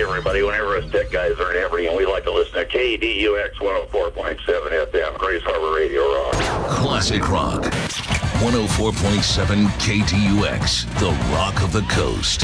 everybody. Whenever us tech guys are in Aberdeen, we like to listen to KDUX 104.7 FM, Grace Harbor Radio Rock. Classic Rock. 104.7 KDUX, the rock of the coast.